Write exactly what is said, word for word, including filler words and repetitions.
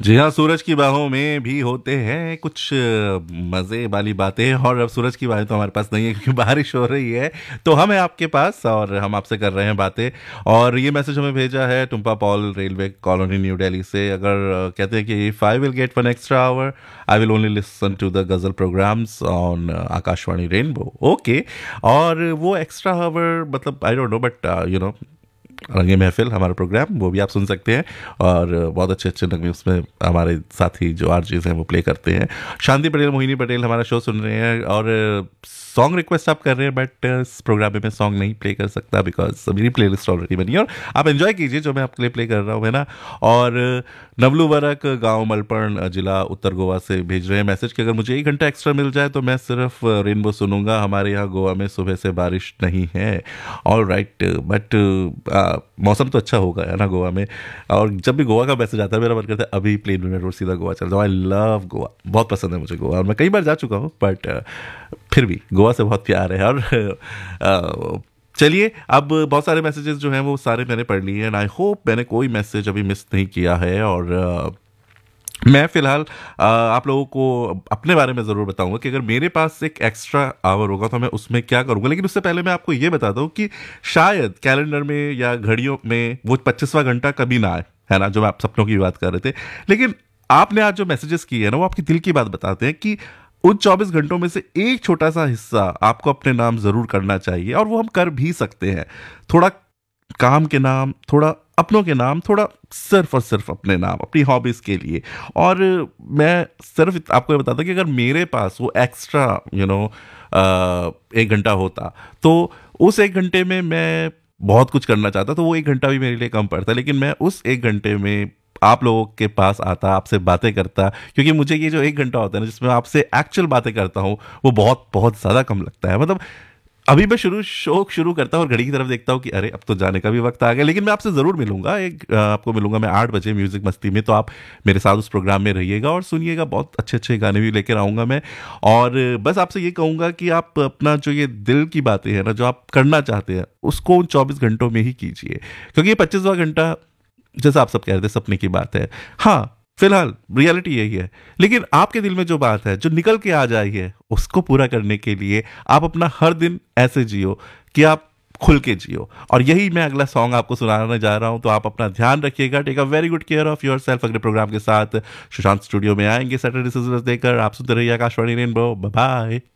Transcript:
जी हाँ, सूरज की बाहों में भी होते हैं कुछ मज़े वाली बातें। और अब सूरज की बातें तो हमारे पास नहीं है क्योंकि बारिश हो रही है, तो हम हैं आपके पास और हम आपसे कर रहे हैं बातें। और ये मैसेज हमें भेजा है Tumpa Paul, railway colony, new Delhi से। अगर अ, कहते हैं कि if I will get one extra our I will only listen to the ghazal programmes on Akashvani rainbow. Okay, और वो एक्स्ट्रा आवर मतलब I don't know, but you know रंगे महफिल हमारा प्रोग्राम वो भी आप सुन सकते हैं। और बहुत अच्छे अच्छे नगमे उसमें हमारे साथी जो आरजेस हैं वो प्ले करते हैं। शांति पटेल, मोहिनी पटेल हमारा शो सुन रहे हैं और सॉन्ग रिक्वेस्ट आप कर रहे हैं, बट इस प्रोग्राम में मैं सॉन्ग नहीं प्ले कर सकता बिकॉज मेरी प्ले लिस्ट ऑलरेडी बनी है। और आप एंजॉय कीजिए जो मैं आपके लिए प्ले कर रहा हूँ, है ना। और नवलू वरक, गाँव मलपण, जिला उत्तर गोवा से भेज रहे हैं मैसेज कि अगर मुझे एक घंटा एक्स्ट्रा मिल जाए तो मैं सिर्फ रेनबो सुनूंगा, हमारे यहाँ गोवा में सुबह से बारिश नहीं है। ऑल राइट, बट मौसम तो अच्छा होगा, है ना, गोवा में। और जब भी गोवा का मैसेज आता है मेरा मन करता है अभी प्लेन में रोड सीधा गोवा चल जाऊँ। आई लव गोवा, बहुत पसंद है मुझे गोवा और मैं कई बार जा चुका हूँ, बट फिर भी गोवा से बहुत प्यार है। और अ, चलिए, अब बहुत सारे मैसेजेस जो हैं वो सारे मैंने पढ़ लिए हैं। आई होप मैंने कोई मैसेज अभी मिस नहीं किया है। और अ, मैं फ़िलहाल अ, आप लोगों को अपने बारे में ज़रूर बताऊंगा कि अगर मेरे पास एक एक्स्ट्रा आवर होगा तो मैं उसमें क्या करूंगा। लेकिन उससे पहले मैं आपको ये बताता हूँ कि शायद कैलेंडर में या घड़ियों में वो पच्चीसवां घंटा कभी ना आए, है ना, जो आप सपनों की बात कर रहे थे। लेकिन आपने आज जो मैसेजेस किए हैं ना वो आपके दिल की बात बताते हैं कि उन चौबीस घंटों में से एक छोटा सा हिस्सा आपको अपने नाम ज़रूर करना चाहिए, और वो हम कर भी सकते हैं। थोड़ा काम के नाम, थोड़ा अपनों के नाम, थोड़ा सिर्फ और सिर्फ अपने नाम, अपनी हॉबीज़ के लिए। और मैं सिर्फ इत- आपको ये बताता कि अगर मेरे पास वो एक्स्ट्रा यू नो एक घंटा होता तो उस एक घंटे में मैं बहुत कुछ करना चाहता, तो वो एक घंटा भी मेरे लिए कम पड़ता। लेकिन मैं उस एक घंटे में आप लोगों के पास आता, आपसे बातें करता, क्योंकि मुझे ये जो एक घंटा होता है ना जिसमें आपसे एक्चुअल बातें करता हूँ वो बहुत बहुत ज़्यादा कम लगता है। मतलब अभी मैं शुरू शो शुरू करता हूँ और घड़ी की तरफ देखता हूँ कि अरे अब तो जाने का भी वक्त आ गया। लेकिन मैं आपसे ज़रूर मिलूंगा, एक अ, आपको मिलूंगा मैं आठ बजे म्यूज़िक मस्ती में। तो आप मेरे साथ उस प्रोग्राम में रहिएगा और सुनिएगा, बहुत अच्छे अच्छे गाने भी लेकर आऊँगा मैं। और बस आपसे ये कहूँगा कि आप अपना जो ये दिल की बातें हैं ना, जो आप करना चाहते हैं, उसको उन चौबीस घंटों में ही कीजिए, क्योंकि ये पच्चीसवां घंटा जैसा आप सब कह रहे थे सपने की बात है। हाँ, फिलहाल रियलिटी यही है। लेकिन आपके दिल में जो बात है जो निकल के आ जाई है, उसको पूरा करने के लिए आप अपना हर दिन ऐसे जियो कि आप खुल के जियो। और यही मैं अगला सॉन्ग आपको सुनाने जा रहा हूं। तो आप अपना ध्यान रखिएगा, take a very good care of your self. अगले प्रोग्राम के साथ सुशांत स्टूडियो में आएंगे सैटरडे से देकर। आप सुनते रहिए आकाशवाणी रेनबो। Bye bye.